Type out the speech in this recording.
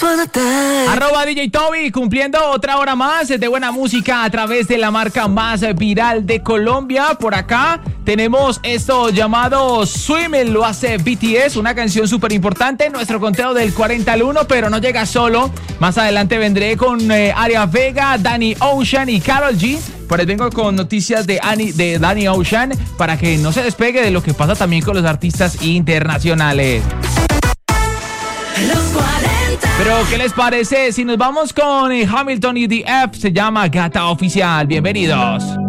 Arroba DJ Toby, cumpliendo otra hora más de buena música a través de la marca más viral de Colombia. Por acá tenemos esto llamado Swim, lo hace BTS, una canción súper importante. Nuestro conteo del 40 al 1, pero no llega solo. Más adelante vendré con Aria Vega, Danny Ocean y Karol G. Por ahí vengo con noticias de Danny Ocean para que no se despegue de lo que pasa también con los artistas internacionales. Los 40. Pero, ¿qué les parece si nos vamos con Hamilton y The F? Se llama Gata Oficial. Bienvenidos.